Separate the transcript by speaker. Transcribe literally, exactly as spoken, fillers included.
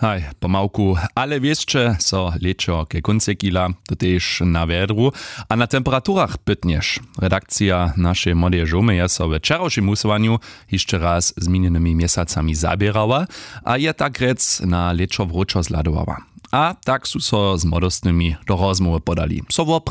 Speaker 1: Haj, pomałku, ale wieszcze, so lečo ke konce kila, to też na wiadru, a na temperaturach pytniesz. Redakcja naszej młodej żomy je so w wczorajszym usłaniu jeszcze raz z minionymi miesacami zabierała, a je tak rec na lečo wróczo zladowała. A tak su so z młodostnymi do rozmowy podali. So